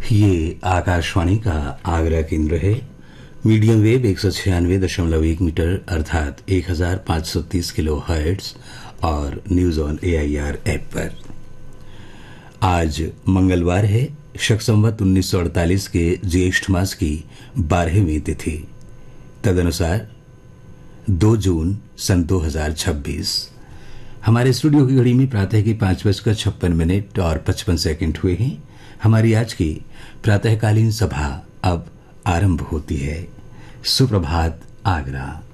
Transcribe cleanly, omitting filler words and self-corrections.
ये आकाशवाणी का आगरा केंद्र है। मीडियम वेव 196.1 मीटर अर्थात 1530 किलो हर्ट्ज और न्यूज ऑन AIR ऐप पर। आज मंगलवार है, शक संवत 1948 के ज्येष्ठ मास की 12वीं तिथि, तदनुसार 2 जून सन 2026। हमारे स्टूडियो की घड़ी में प्रातः की 5:56 और 55 सेकंड हुए हैं। हमारी आज की प्रातःकालीन सभा अब आरंभ होती है। सुप्रभात आगरा।